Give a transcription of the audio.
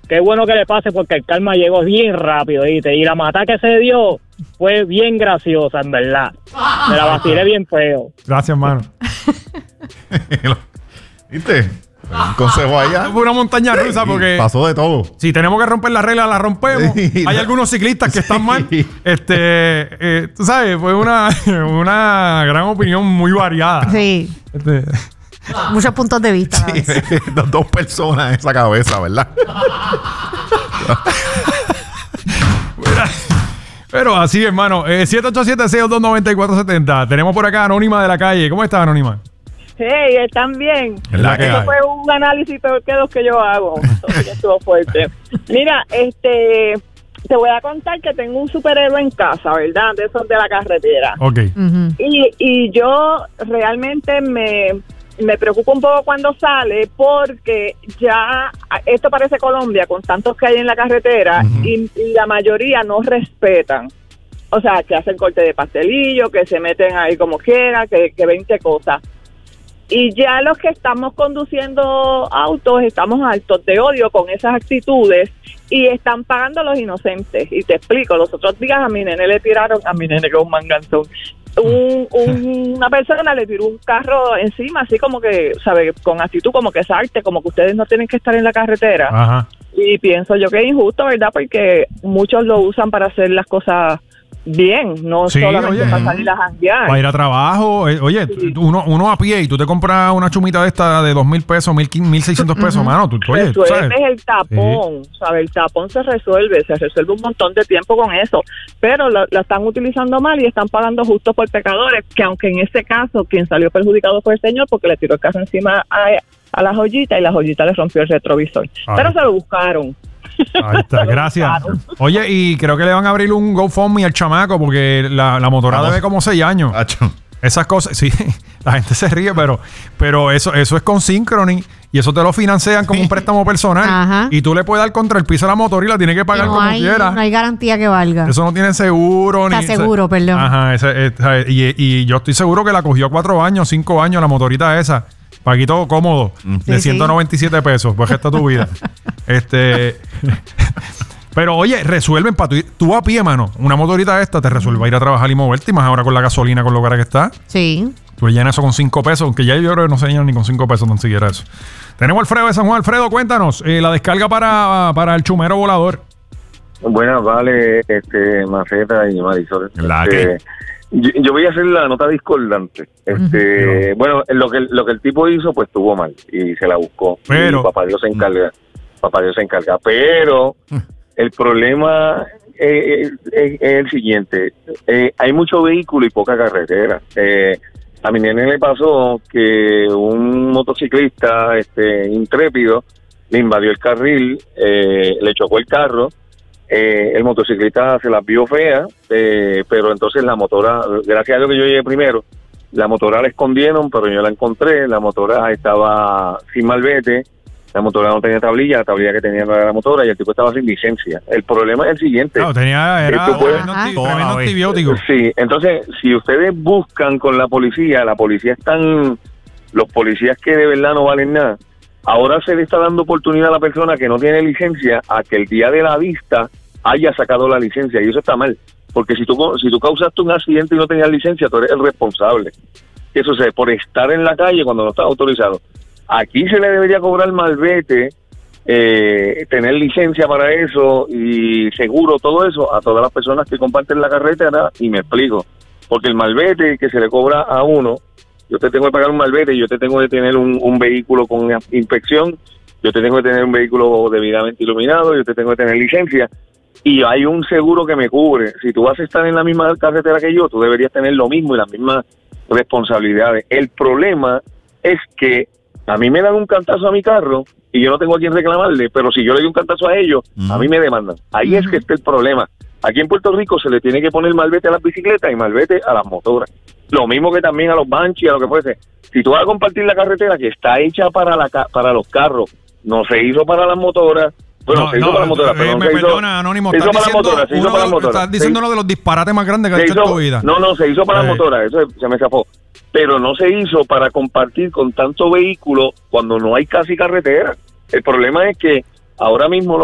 qué bueno que le pase porque el karma llegó bien rápido, ¿viste? Y la mata que se dio fue bien graciosa, en verdad. Me la vacilé bien feo. Gracias, hermano. ¿Viste? Un consejo allá. Fue una montaña rusa porque pasó de todo. si tenemos que romper la regla, la rompemos. Sí. Hay algunos ciclistas que están mal. Tú sabes, fue una gran opinión muy variada. Sí. Muchos puntos de vista. Sí, dos personas en esa cabeza, ¿verdad? Pero así, hermano. 787-622-9470. Tenemos por acá Anónima de la Calle. ¿Cómo estás, Anónima? Hey, ¿están bien? Eso fue un análisis peor que los que yo hago. Eso estuvo fuerte. Mira, te voy a contar que tengo un superhéroe en casa, ¿verdad? De esos de la carretera. Ok. Uh-huh. Y yo realmente me preocupa un poco cuando sale porque ya esto parece Colombia con tantos que hay en la carretera y la mayoría no respetan. O sea, que hacen corte de pastelillo, que se meten ahí como quiera, que 20 cosas. Y ya los que estamos conduciendo autos estamos hartos de odio con esas actitudes y están pagando a los inocentes. Y te explico, los otros días a mi nene que es un manganzón, una persona le tiró un carro encima, así como que, ¿sabe? Con actitud como que es arte, como que ustedes no tienen que estar en la carretera. Ajá. Y pienso yo que es injusto, ¿verdad? Porque muchos lo usan para hacer las cosas bien, no solamente para salir a janguear. Para ir a trabajo. Oye, Sí. uno a pie y tú te compras una chumita de esta de 2,000 pesos, 1,600 pesos, mano. Oye, tú sabes. Resuelves el tapón, ¿sabes? El tapón se resuelve un montón de tiempo con eso, pero lo están utilizando mal y están pagando justo por pecadores, que aunque en ese caso quien salió perjudicado fue el señor porque le tiró el carro encima a la joyita y la joyita le rompió el retrovisor. Pero se lo buscaron. Ahí está, gracias. Oye, y creo que le van a abrir un GoFundMe al chamaco porque la motora debe como 6 años. Esas cosas, sí, la gente se ríe, pero eso es con Synchrony y eso te lo financian como un préstamo personal. Ajá. Y tú le puedes dar contra el piso a la motora y la tienes que pagar como quieras. No hay garantía que valga. Eso no tiene seguro. Está seguro, perdón. Ajá, y yo estoy seguro que la cogió 4 años, 5 años la motorita esa. Paquito cómodo, de 197 pesos, pues esta tu vida. Pero oye, resuelven para tú a pie, mano. Una motorita esta te resuelve ir a trabajar y moverte, y más ahora con la gasolina, con lo cara que está. Sí. Tú le llenas eso con 5 pesos, aunque ya yo creo que no se llenan ni con 5 pesos, tan siquiera eso. Tenemos a Alfredo de San Juan. Alfredo, cuéntanos, la descarga para el chumero volador. Buenas, vale, Maceta y Marisol. Yo voy a hacer la nota discordante. Bueno, lo que el tipo hizo, pues estuvo mal y se la buscó. Pero y papá Dios se encarga. Pero el problema es el siguiente. Hay mucho vehículo y poca carretera. A mi nene le pasó que un motociclista intrépido le invadió el carril, le chocó el carro. El motociclista se las vio feas, pero entonces la motora, gracias a Dios que yo llegué primero, la motora la escondieron, pero yo la encontré. La motora estaba sin malvete, la motora no tenía tablilla, la tablilla que tenía no era la motora y el tipo estaba sin licencia. El problema es el siguiente. Claro, era tremendo antibiótico. Sí, entonces si ustedes buscan con la policía están, los policías que de verdad no valen nada. Ahora se le está dando oportunidad a la persona que no tiene licencia a que el día de la vista haya sacado la licencia, y eso está mal, porque si tú causaste un accidente y no tenías licencia, tú eres el responsable. Eso es por estar en la calle cuando no estás autorizado. Aquí se le debería cobrar malvete, tener licencia para eso y seguro, todo eso, a todas las personas que comparten la carretera, y me explico, porque el malvete que se le cobra a uno, yo te tengo que pagar un malvete, yo te tengo que tener un vehículo con inspección, yo te tengo que tener un vehículo debidamente iluminado, yo te tengo que tener licencia, y hay un seguro que me cubre. Si tú vas a estar en la misma carretera que yo, tú deberías tener lo mismo y las mismas responsabilidades. El problema es que a mí me dan un cantazo a mi carro y yo no tengo a quien reclamarle, pero si yo le doy un cantazo a ellos, a mí me demandan. Ahí es que está el problema. Aquí en Puerto Rico se le tiene que poner malvete a las bicicletas y malvete a las motoras. Lo mismo que también a los banchis, a lo que fuese. Si tú vas a compartir la carretera que está hecha para los carros, no se hizo para las motoras. Bueno, se hizo para las motoras, pero me perdona, Anónimo, se hizo para las motoras, se hizo para las motoras. Estás diciendo uno de los disparates más grandes que has hecho en tu vida. No, se hizo para las motoras, eso se me zafó. Pero no se hizo para compartir con tanto vehículo cuando no hay casi carretera. El problema es que ahora mismo